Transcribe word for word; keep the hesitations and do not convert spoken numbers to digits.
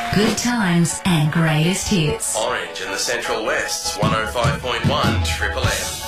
Good times and greatest hits. Orange in the Central West's one oh five point one Triple M.